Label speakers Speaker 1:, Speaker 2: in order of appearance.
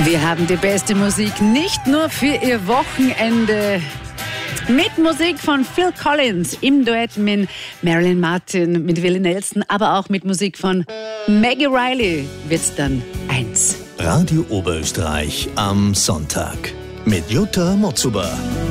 Speaker 1: Wir haben die beste Musik nicht nur für Ihr Wochenende. Mit Musik von Phil Collins im Duett mit Marilyn Martin, mit Willie Nelson, aber auch mit Musik von Maggie Reilly wird's dann 1.
Speaker 2: Radio Oberösterreich am Sonntag mit Jutta Motzuber.